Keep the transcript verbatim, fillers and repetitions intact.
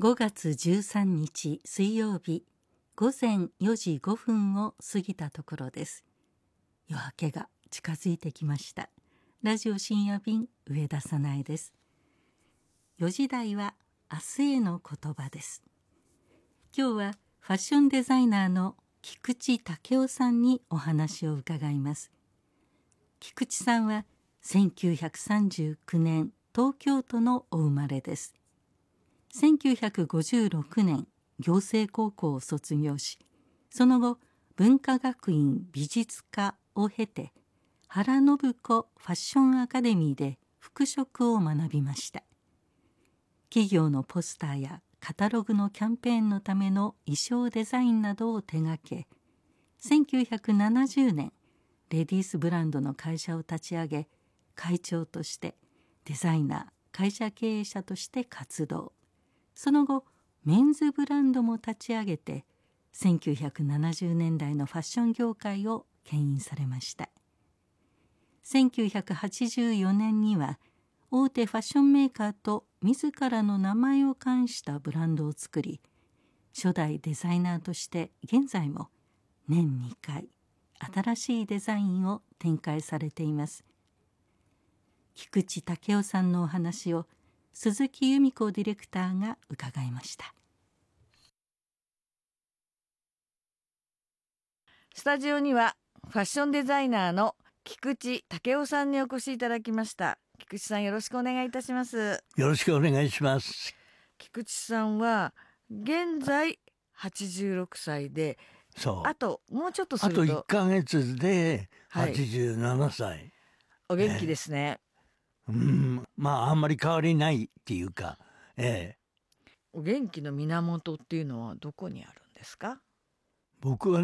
ごがつじゅうさんにち水曜日ごぜんよじごふんを過ぎたところです。夜明けが近づいてきました。ラジオ深夜便、上田早苗です。よじ台は明日への言葉です。今日はファッションデザイナーの菊池武雄さんにお話を伺います。菊池さんはせんきゅうひゃくさんじゅうきゅうねん東京都のお生まれです。せんきゅうひゃくごじゅうろくねん行政高校を卒業し、その後文化学院美術科を経て原信子ファッションアカデミーで服飾を学びました。企業のポスターやカタログのキャンペーンのための衣装デザインなどを手掛け、せんきゅうひゃくななじゅうねんレディースブランドの会社を立ち上げ、会長としてデザイナー、会社経営者として活動。その後メンズブランドも立ち上げて、せんきゅうひゃくななじゅうねんだいのファッション業界を牽引されました。せんきゅうひゃくはちじゅうよねんには大手ファッションメーカーと自らの名前を冠したブランドを作り、初代デザイナーとして現在も年にかい新しいデザインを展開されています。菊池武雄さんのお話を鈴木由美子ディレクターが伺いました。 スタジオにはファッションデザイナーの菊池武雄さんにお越しいただきました。菊池さん、よろしくお願いいたします。 よろしくお願いします。 菊池さんは現在はちじゅうろくさいで、 そうあともうちょっとするとあといっかげつではちじゅうななさい、はい、 お元気ですね。 えー、うんまああんまり変わりないっていうか、えー、お元気の源っていうのはどこにあるんですか？ 僕は